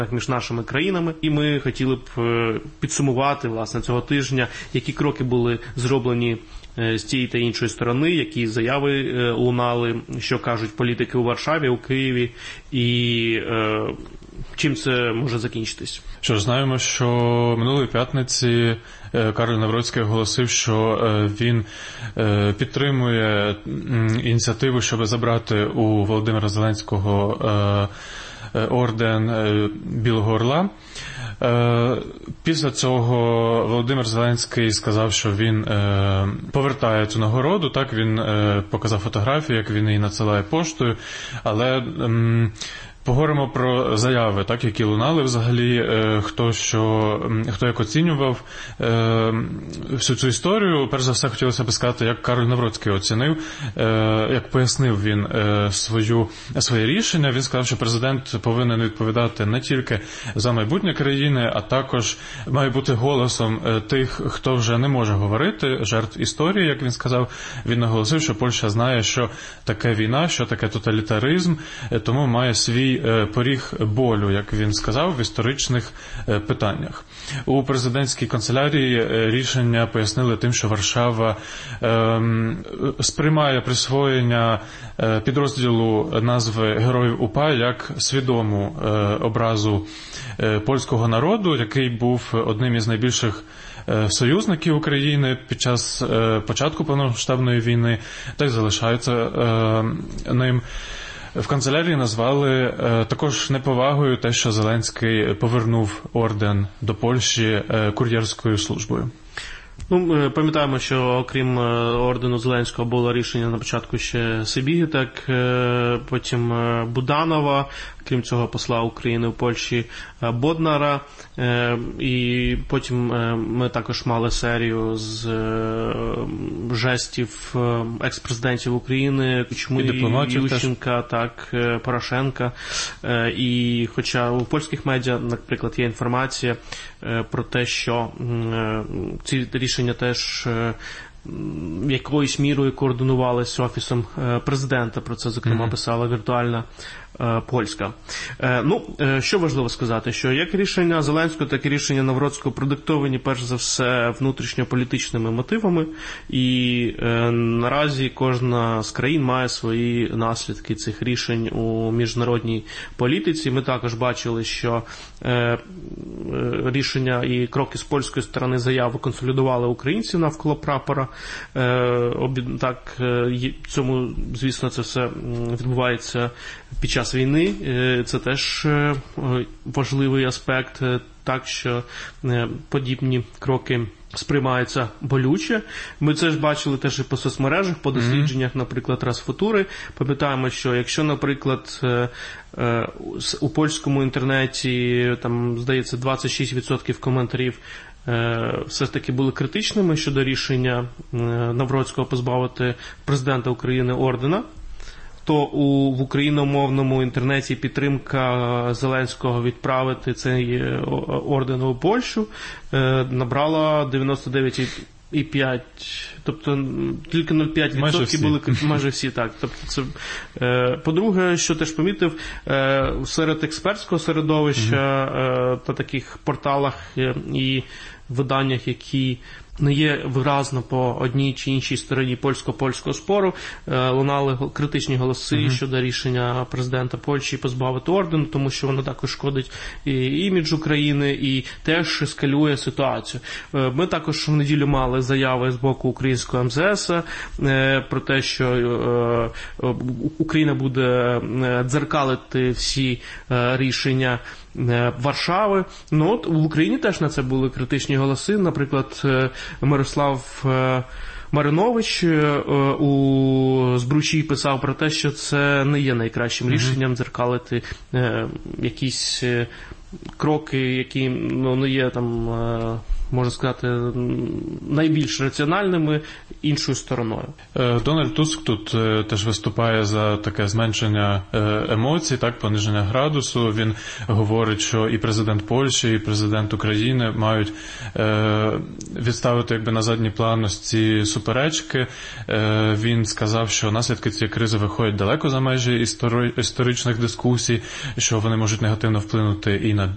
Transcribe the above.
між нашими країнами. І ми хотіли б підсумувати, власне, цього тижня, які кроки були зроблені з тієї та іншої сторони, які заяви лунали, що кажуть політики у Варшаві, у Києві, і чим це може закінчитись. Що ж, знаємо, що минулої п'ятниці Кароль Навроцький оголосив, що він підтримує ініціативу, щоб забрати у Володимира Зеленського орден Білого Орла. Після цього Володимир Зеленський сказав, що він повертає цю нагороду. Так, він показав фотографію, як він її надсилає поштою, але поговоримо про заяви, так, які лунали взагалі, хто як оцінював всю цю історію. Перш за все, хотілося б сказати, як Кароль Навроцький оцінив, як пояснив він своє рішення. Він сказав, що президент повинен відповідати не тільки за майбутнє країни, а також має бути голосом тих, хто вже не може говорити, жертв історії, як він сказав. Він наголосив, що Польща знає, що таке війна, що таке тоталітаризм, тому має свій поріг болю, як він сказав, в історичних питаннях. У президентській канцелярії рішення пояснили тим, що Варшава сприймає присвоєння підрозділу назви Героїв УПА як свідому образу польського народу, який був одним із найбільших союзників України під час початку повномасштабної війни, так залишаються ним. В канцелярії назвали також неповагою те, що Зеленський повернув орден до Польщі кур'єрською службою. Ну, пам'ятаємо, що окрім ордену Зеленського було рішення на початку ще Сибіги, так, потім Буданова, крім цього посла України у Польщі Боднара, і потім ми також мали серію з жестів екс-президентів України, Кучми, Ющенка, так, Порошенка. І хоча у польських медіа, наприклад, є інформація про те, що ці рішення теж якоюсь мірою координувалися з Офісом президента, про це, зокрема, писала віртуальна Польська. Ну, що важливо сказати, що як рішення Зеленського, так і рішення Навроцького продиктовані, перш за все, внутрішньополітичними мотивами, і наразі кожна з країн має свої наслідки цих рішень у міжнародній політиці. Ми також бачили, що рішення і кроки з польської сторони заяви консолідували українців навколо прапора. Так, цьому, звісно, це все відбувається під час війни. Це теж важливий аспект, так що подібні кроки сприймаються болюче. Ми це ж бачили теж і по соцмережах, по дослідженнях, наприклад, Расфутури. Пам'ятаємо, що якщо, наприклад, у польському інтернеті, там, здається, 26% коментарів все ж таки були критичними щодо рішення Навроцького позбавити президента України ордена, то в україномовному інтернеті підтримка Зеленського відправити цей орден у Польщу набрала 99,5%, тобто тільки 0,5% були майже всі, так. Тобто це, по-друге, що теж помітив, серед експертського середовища та таких порталах і виданнях, які не є виразно по одній чи іншій стороні польсько-польського спору, лунали критичні голоси щодо рішення президента Польщі позбавити ордену, тому що воно також шкодить і іміджу країни, і теж ескалює ситуацію. Ми також в неділю мали заяви з боку українського МЗС про те, що Україна буде дзеркалити всі рішення Варшави. Ну, от в Україні теж на це були критичні голоси. Наприклад, Мирослав Маринович у Збручі писав про те, що це не є найкращим рішенням дзеркалити якісь кроки, які не є там, можна сказати, найбільш раціональними іншою стороною. Дональд Туск тут теж виступає за таке зменшення емоцій, так, пониження градусу. Він говорить, що і президент Польщі, і президент України мають відставити якби на задній план ось ці суперечки. Він сказав, що наслідки цієї кризи виходять далеко за межі історичних дискусій, що вони можуть негативно вплинути і на